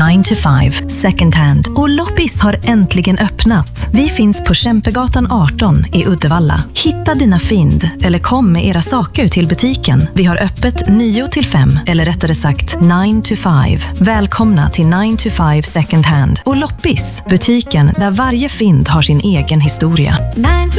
9 to 5 second hand. Och Loppis har äntligen öppnat. Vi finns på Kämpegatan 18 i Uddevalla. Hitta dina fynd eller kom med era saker till butiken. Vi har öppet 9 till 5 eller rättare sagt 9 to 5. Välkomna till 9 to 5 second hand och Loppis, butiken där varje fynd har sin egen historia. 9 to